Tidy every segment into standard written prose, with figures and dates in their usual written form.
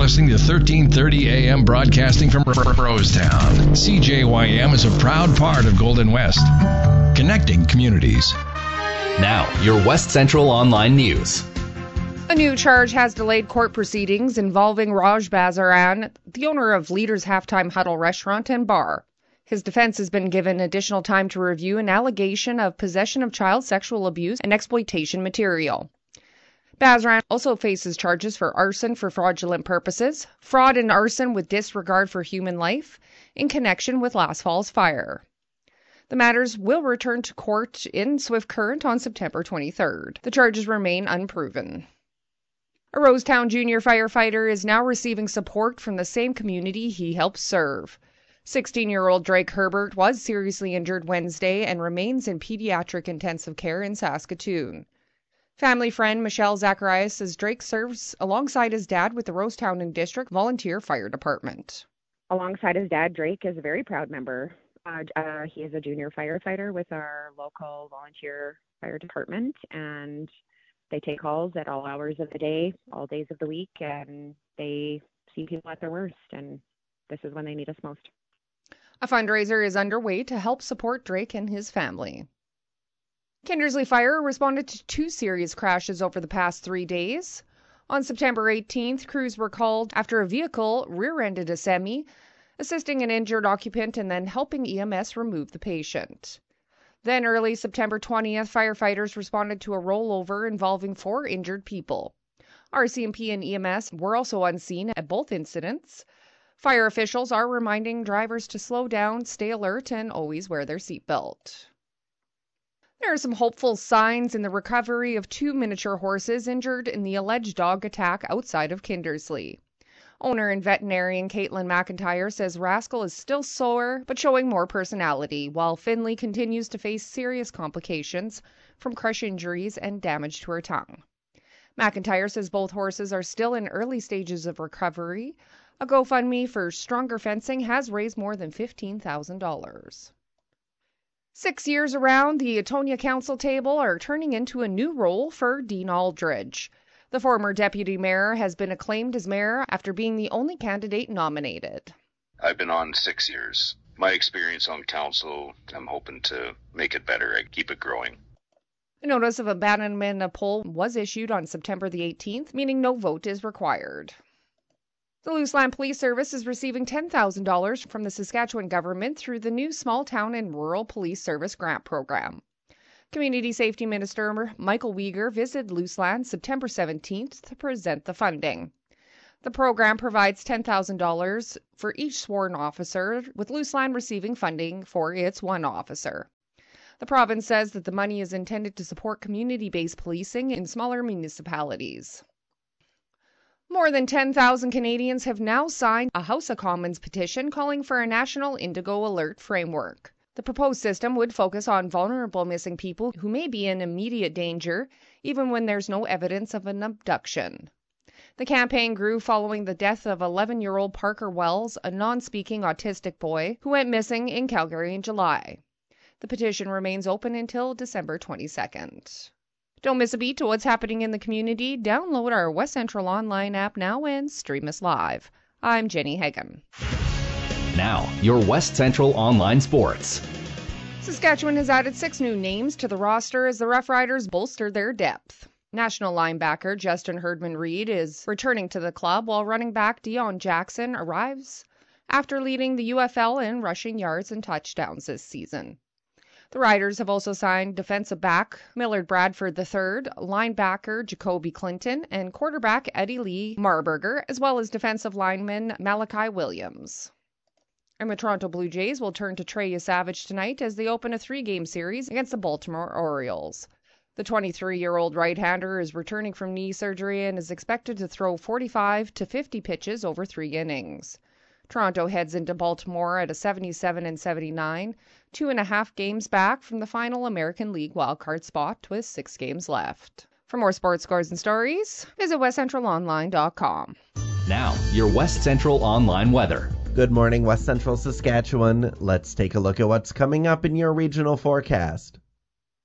listening to 1330 AM broadcasting from Rosetown. CJYM is a proud part of Golden West, connecting communities. Now, your West Central Online News. A new charge has delayed court proceedings involving Raj Bazaran, the owner of Leaders Halftime Huddle restaurant and bar. His defense has been given additional time to review an allegation of possession of child sexual abuse and exploitation material. Bazaran also faces charges for arson for fraudulent purposes, fraud and arson with disregard for human life, in connection with last fall's fire. The matters will return to court in Swift Current on September 23rd. The charges remain unproven. A Rosetown junior firefighter is now receiving support from the same community he helped serve. 16-year-old Drake Herbert was seriously injured Wednesday and remains in pediatric intensive care in Saskatoon. Family friend Michelle Zacharias says Drake serves alongside his dad with the Rosetown and District Volunteer Fire Department. Alongside his dad, Drake is a very proud member. He is a junior firefighter with our local volunteer fire department, and they take calls at all hours of the day, all days of the week, and they see people at their worst, and this is when they need us most. A fundraiser is underway to help support Drake and his family. Kindersley Fire responded to 2 serious crashes over the past 3 days. On September 18th, crews were called after a vehicle rear-ended a semi, assisting an injured occupant and then helping EMS remove the patient. Then early September 20th, firefighters responded to a rollover involving 4 injured people. RCMP and EMS were also on scene at both incidents. Fire officials are reminding drivers to slow down, stay alert, and always wear their seatbelt. There are some hopeful signs in the recovery of 2 miniature horses injured in the alleged dog attack outside of Kindersley. Owner and veterinarian Caitlin McIntyre says Rascal is still sore but showing more personality, while Finley continues to face serious complications from crush injuries and damage to her tongue. McIntyre says both horses are still in early stages of recovery. A GoFundMe for Stronger Fencing has raised more than $15,000. 6 years around the Atonia Council table are turning into a new role for Dean Aldridge. The former deputy mayor has been acclaimed as mayor after being the only candidate nominated. I've been on 6 years. My experience on council, I'm hoping to make it better and keep it growing. A notice of abandonment of poll was issued on September the 18th, meaning no vote is required. The Luseland Police Service is receiving $10,000 from the Saskatchewan government through the new Small Town and Rural Police Service Grant Program. Community Safety Minister Michael Uyghur visited Luseland September 17th to present the funding. The program provides $10,000 for each sworn officer, with Luseland receiving funding for its 1 officer. The province says that the money is intended to support community-based policing in smaller municipalities. More than 10,000 Canadians have now signed a House of Commons petition calling for a national Indigo Alert framework. The proposed system would focus on vulnerable missing people who may be in immediate danger, even when there's no evidence of an abduction. The campaign grew following the death of 11-year-old Parker Wells, a non-speaking autistic boy who went missing in Calgary in July. The petition remains open until December 22nd. Don't miss a beat to what's happening in the community. Download our West Central Online app now and stream us live. I'm Jenny Hagan. Now, your West Central Online Sports. Saskatchewan has added 6 new names to the roster as the Rough Riders bolster their depth. National linebacker Justin Herdman-Reed is returning to the club, while running back Dion Jackson arrives after leading the UFL in rushing yards and touchdowns this season. The Riders have also signed defensive back Millard Bradford III, linebacker Jacoby Clinton, and quarterback Eddie Lee Marburger, as well as defensive lineman Malachi Williams. And the Toronto Blue Jays will turn to Trey Savage tonight as they open a 3-game series against the Baltimore Orioles. The 23-year-old right-hander is returning from knee surgery and is expected to throw 45 to 50 pitches over 3 innings. Toronto heads into Baltimore at a 77-79, 2.5 games back from the final American League wildcard spot with 6 games left. For more sports scores and stories, visit westcentralonline.com. Now, your West Central Online weather. Good morning, West Central Saskatchewan. Let's take a look at what's coming up in your regional forecast.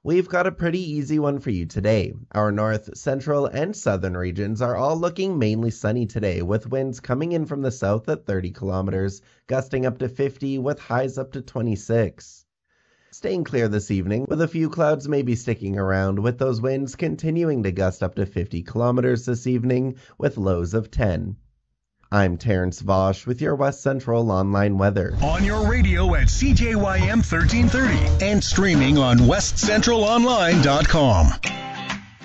We've got a pretty easy one for you today. Our north, central, and southern regions are all looking mainly sunny today, with winds coming in from the south at 30 kilometers, gusting up to 50 with highs up to 26. Staying clear this evening, with a few clouds maybe sticking around, with those winds continuing to gust up to 50 kilometers this evening, with lows of 10. I'm Terrence Vosch with your West Central Online weather. On your radio at CJYM 1330 and streaming on westcentralonline.com.